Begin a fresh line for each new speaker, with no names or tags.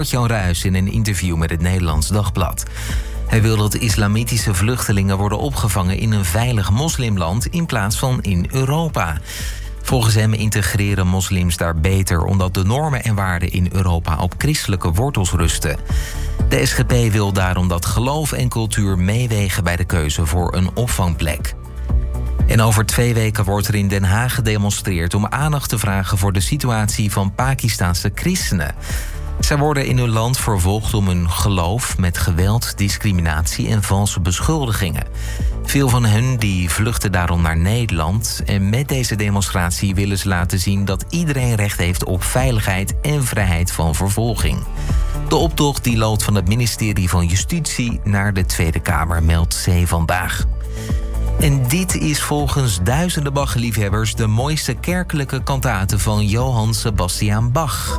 Jan Ruijs in een interview met het Nederlands Dagblad. Hij wil dat islamitische vluchtelingen worden opgevangen in een veilig moslimland in plaats van in Europa. Volgens hem integreren moslims daar beter omdat de normen en waarden in Europa op christelijke wortels rusten. De SGP wil daarom dat geloof en cultuur meewegen bij de keuze voor een opvangplek. En over 2 weken wordt er in Den Haag gedemonstreerd om aandacht te vragen voor de situatie van Pakistaanse christenen. Zij worden in hun land vervolgd om hun geloof met geweld, discriminatie en valse beschuldigingen. Veel van hen die vluchten daarom naar Nederland. En met deze demonstratie willen ze laten zien dat iedereen recht heeft op veiligheid en vrijheid van vervolging. De optocht die loopt van het ministerie van Justitie naar de Tweede Kamer, meldt Zee Vandaag. En dit is volgens duizenden Bach-liefhebbers de mooiste kerkelijke kantate van Johann Sebastian Bach.